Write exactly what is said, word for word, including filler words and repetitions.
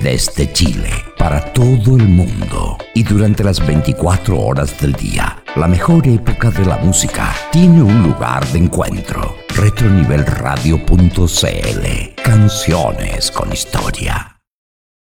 desde Chile, para todo el mundo. Y durante las veinticuatro horas del día, la mejor época de la música tiene un lugar de encuentro. Retronivel Radio punto c l. Canciones con historia.